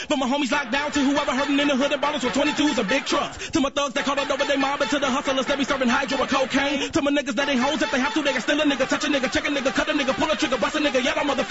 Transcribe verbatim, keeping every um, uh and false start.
From my homies locked down to whoever hurting in the hood and ballers with twenty-twos and big trucks. To my thugs that caught over they mob and to the hustlers that be serving hydro or cocaine. To my niggas that ain't hoes if they have to, they can steal a nigga, touch a nigga, check a nigga, cut a nigga, pull a trigger, bust a nigga, yell a motherfucker.